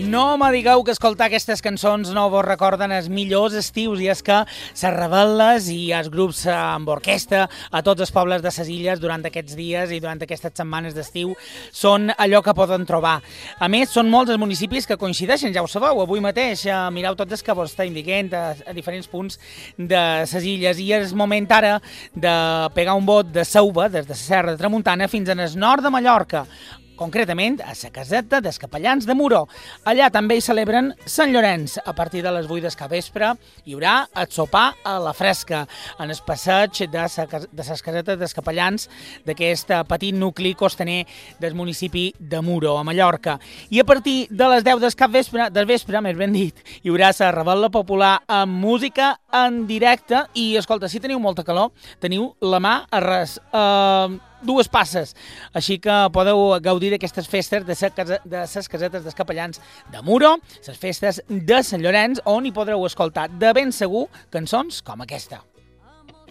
No me digueu que escoltar aquestes cançons no vos recorden els millors estius, i és que se rebel·les i els grups amb orquestra a tots els pobles de les illes durant aquests dies i durant aquestes setmanes d'estiu són allò que poden trobar. A més, són molts els municipis que coincideixen, ja ho sabeu, avui mateix mireu tots els que vos està indicant a diferents punts de les illes, i és moment ara de pegar un bot de Sauva, des de la Serra de Tramuntana fins al nord de Mallorca, concretament a la caseta dels Capellans de Muro. Allà també hi celebren Sant Llorenç. A partir de les 8 del capvespre hi haurà el sopar a la fresca en el passeig de les casetes dels Capellans d'aquest petit nucli costaner del municipi de Muro, a Mallorca. I a partir de les 10 del vespre, més ben dit, hi haurà la revetlla popular amb música en directe i, escolta, si teniu molta calor, teniu la mà a res, dues passes, així que podeu gaudir d'aquestes festes de les casetes dels Capellans de Muro, les festes de Sant Llorenç, on hi podreu escoltar de ben segur cançons com aquesta.